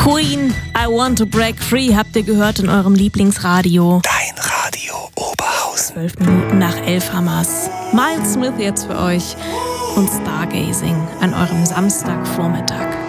Queen, I Want to Break Free habt ihr gehört in eurem Lieblingsradio. Dein Radio Oberhausen. 12 Minuten nach 11 Hammers. Miles Smith jetzt für euch und Stargazing an eurem Samstagvormittag.